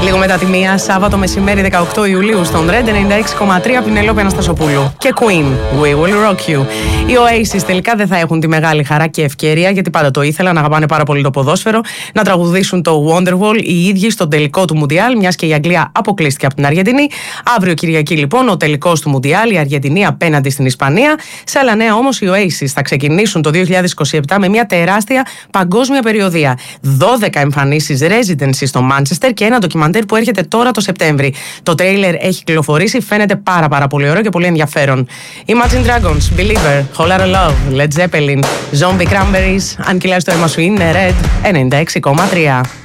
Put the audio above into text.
Λίγο μετά τη μία, Σάββατο μεσημέρι 18 Ιουλίου στον Red 96,3 Πινελόπη Αναστασοπούλου. Και Queen, We Will Rock You. Οι Oasis τελικά δεν θα έχουν τη μεγάλη χαρά και ευκαιρία, γιατί πάντα το ήθελαν, αγαπάνε πάρα πολύ το ποδόσφαιρο, να τραγουδήσουν το Wonderwall οι ίδιοι στον τελικό του Μουντιάλ, μιας και η Αγγλία αποκλείστηκε από την Αργεντινή. Αύριο Κυριακή λοιπόν ο τελικός του Μουντιάλ, η Αργεντινή απέναντι στην Ισπανία. Σε άλλα νέα όμως, οι Oasis θα ξεκινήσουν το 2027 με μια τεράστια παγκόσμια περιοδεία. 12 εμφανίσεις residency στο Μάντσεστερ και ένα ντοκιμαντέρ που έρχεται τώρα το Σεπτέμβρη. Το τρέιλερ έχει κυκλοφορήσει, φαίνεται πάρα πολύ ωραίο και πολύ ενδιαφέρον. Imagine Dragons, Believer, Whole Lotta Love, Led Zeppelin, Zombie Cranberries, αν κυλάς το αίμα σου είναι Red 96,3.